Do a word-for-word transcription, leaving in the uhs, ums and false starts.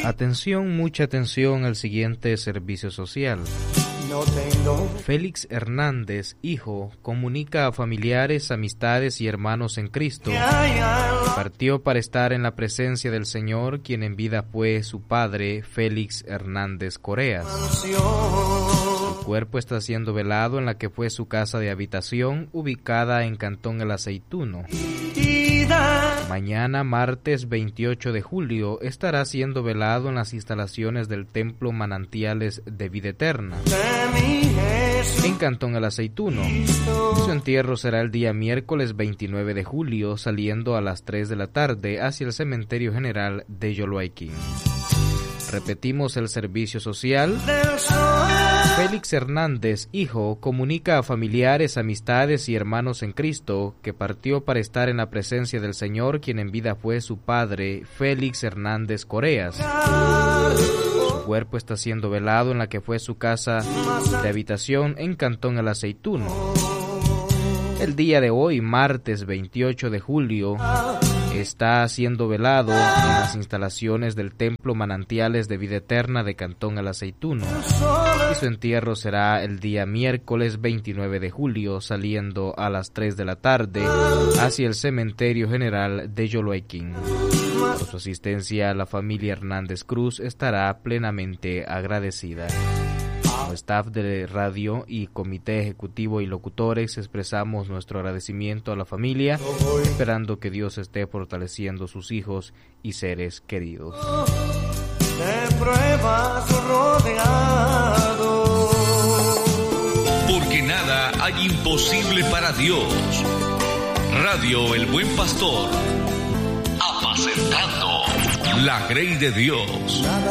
Atención, mucha atención al siguiente servicio social. Félix Hernández, hijo, comunica a familiares, amistades y hermanos en Cristo. Partió para estar en la presencia del Señor, quien en vida fue su padre, Félix Hernández Coreas. Su cuerpo está siendo velado en la que fue su casa de habitación, ubicada en Cantón El Aceituno. Mañana, martes veintiocho de julio, estará siendo velado en las instalaciones del Templo Manantiales de Vida Eterna, en Cantón El Aceituno. Su entierro será el día miércoles veintinueve de julio, saliendo a las tres de la tarde hacia el Cementerio General de Yoloaiquín. Repetimos el servicio social. Félix Hernández, hijo, comunica a familiares, amistades y hermanos en Cristo que partió para estar en la presencia del Señor, quien en vida fue su padre, Félix Hernández Coreas. Su cuerpo está siendo velado en la que fue su casa de habitación en Cantón El Aceituno. El día de hoy, martes veintiocho de julio, está siendo velado en las instalaciones del Templo Manantiales de Vida Eterna de Cantón El Aceituno, y su entierro será el día miércoles veintinueve de julio, saliendo a las tres de la tarde hacia el Cementerio General de Yoloaiquín. Por su asistencia, la familia Hernández Cruz estará plenamente agradecida. Como staff de radio y comité ejecutivo y locutores, expresamos nuestro agradecimiento a la familia, esperando que Dios esté fortaleciendo sus hijos y seres queridos. De pruebas rodeado. Porque nada hay imposible para Dios. Radio El Buen Pastor, apacentando la grey de Dios.